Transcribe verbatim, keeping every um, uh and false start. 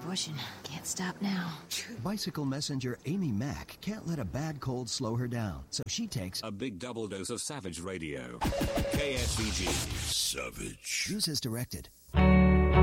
pushing. Can't stop now. Bicycle messenger Amy Mack can't let a bad cold slow her down, so she takes a big double dose of Savage Radio. K S V G. Savage. Use as directed.